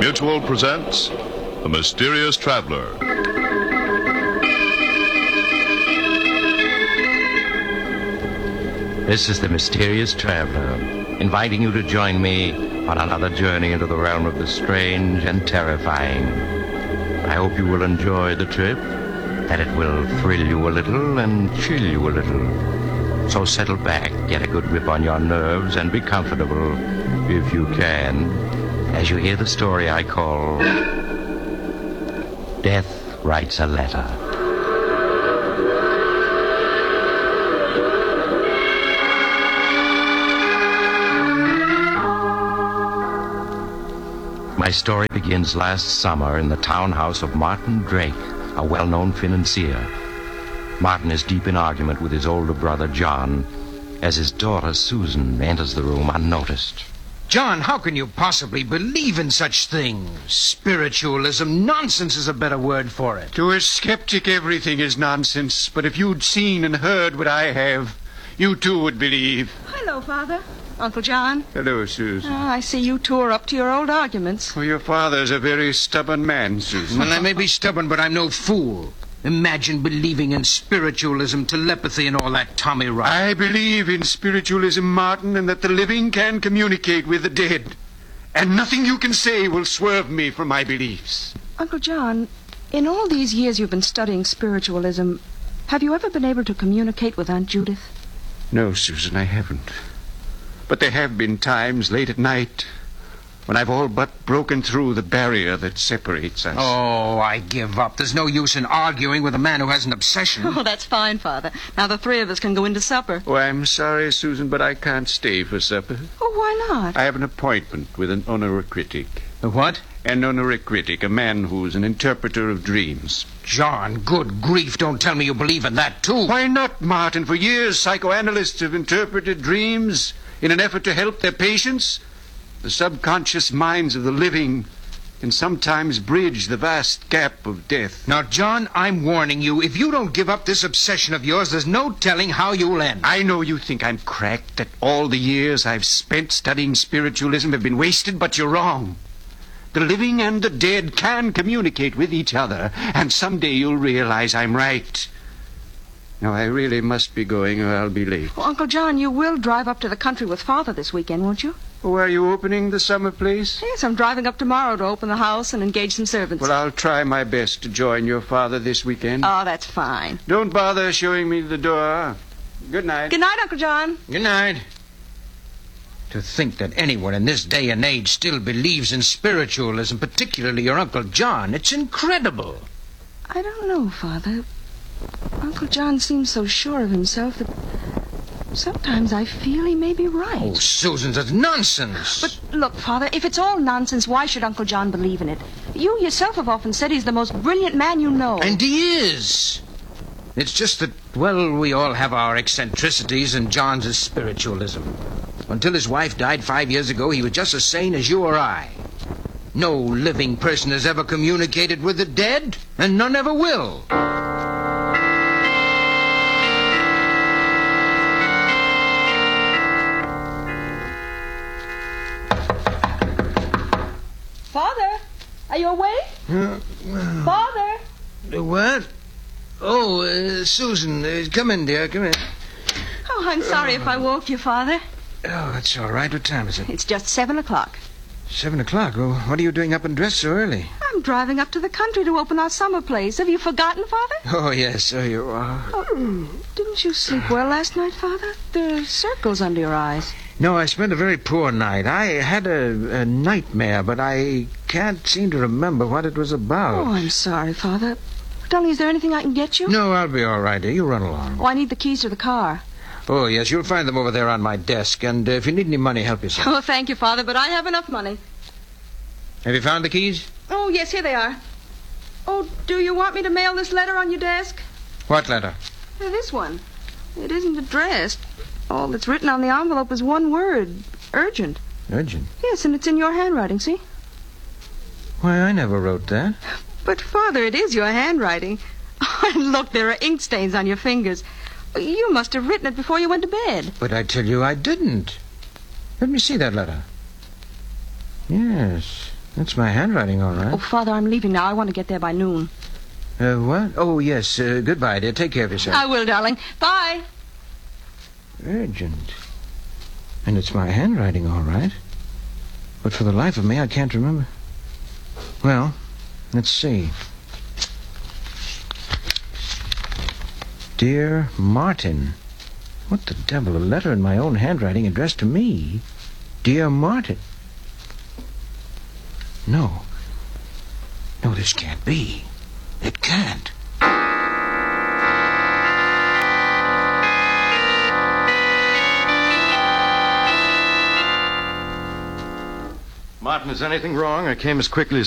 Mutual presents The Mysterious Traveler. This is The Mysterious Traveler, inviting you to join me on another journey into the realm of the strange and terrifying. I hope you will enjoy the trip, that it will thrill you a little and chill you a little. So settle back, get a good grip on your nerves, and be comfortable, if you can, as you hear the story I call Death Writes a Letter. My story begins last summer in the townhouse of Martin Drake, a well-known financier. Martin is deep in argument with his older brother, John, as his daughter, Susan, enters the room unnoticed. John, how can you possibly believe in such things? Spiritualism, nonsense is a better word for it. To a skeptic, everything is nonsense. But if you'd seen and heard what I have, you too would believe. Hello, Father. Uncle John. Hello, Susan. I see you two are up to your old arguments. Well, your father's a very stubborn man, Susan. Well, I may be stubborn, but I'm no fool. Imagine believing in spiritualism, telepathy, and all that tommy rot. I believe in spiritualism, Martin, and that the living can communicate with the dead. And nothing you can say will swerve me from my beliefs. Uncle John, in all these years you've been studying spiritualism, have you ever been able to communicate with Aunt Judith? No, Susan, I haven't. But there have been times late at night when I've all but broken through the barrier that separates us. Oh, I give up. There's no use in arguing with a man who has an obsession. Oh, that's fine, Father. Now the three of us can go into supper. Oh, I'm sorry, Susan, but I can't stay for supper. Oh, why not? I have an appointment with an onoricritic. A what? An onoricritic, a man who's an interpreter of dreams. John, good grief, don't tell me you believe in that, too. Why not, Martin? For years, psychoanalysts have interpreted dreams in an effort to help their patients. The subconscious minds of the living can sometimes bridge the vast gap of death. Now, John, I'm warning you, if you don't give up this obsession of yours, there's no telling how you'll end. I know you think I'm cracked, that all the years I've spent studying spiritualism have been wasted, but you're wrong. The living and the dead can communicate with each other, and someday you'll realize I'm right. Now, I really must be going or I'll be late. Well, Uncle John, you will drive up to the country with Father this weekend, won't you? Oh, are you opening the summer place? Yes, I'm driving up tomorrow to open the house and engage some servants. Well, I'll try my best to join your father this weekend. Oh, that's fine. Don't bother showing me the door. Good night. Good night, Uncle John. Good night. To think that anyone in this day and age still believes in spiritualism, particularly your Uncle John, it's incredible. I don't know, Father. Uncle John seems so sure of himself that sometimes I feel he may be right. Oh, Susan, that's nonsense. But look, Father, if it's all nonsense, why should Uncle John believe in it? You yourself have often said he's the most brilliant man you know. And he is. It's just that, well, we all have our eccentricities, and John's is spiritualism. Until his wife died 5 years ago, he was just as sane as you or I. No living person has ever communicated with the dead, and none ever will. Father, are you awake? Father? What? Oh, Susan, come in, dear, come in. Oh, I'm sorry if I woke you, Father. Oh, that's all right. What time is it? It's just 7 o'clock. 7 o'clock. Oh, what are you doing up and dressed so early? I'm driving up to the country to open our summer place. Have you forgotten, Father? Oh, yes, so you are. Oh, didn't you sleep well last night, Father? There are circles under your eyes. No, I spent a very poor night. I had a nightmare, but I can't seem to remember what it was about. Oh, I'm sorry, Father. Darling, is there anything I can get you? No, I'll be all right, dear. You run along. Oh, I need the keys to the car. Oh, yes, you'll find them over there on my desk. And if you need any money, help yourself. Oh, thank you, Father, but I have enough money. Have you found the keys? Oh, yes, here they are. Oh, do you want me to mail this letter on your desk? What letter? This one. It isn't addressed. All that's written on the envelope is one word. Urgent. Urgent? Yes, and it's in your handwriting, see? Why, I never wrote that. But, Father, it is your handwriting. Oh, and look, there are ink stains on your fingers. You must have written it before you went to bed. But I tell you I didn't. Let me see that letter. Yes, That's my handwriting, all right. Oh, Father, I'm leaving now. I want to get there by noon. What? Oh, yes. Goodbye, dear. Take care of yourself. I will, darling. Bye. Urgent. And it's my handwriting, all right. But for the life of me, I can't remember. Well, let's see. Dear Martin. What the devil? A letter in my own handwriting addressed to me. Dear Martin. No. No, this can't be. It can't. Martin, is anything wrong? I came as quickly as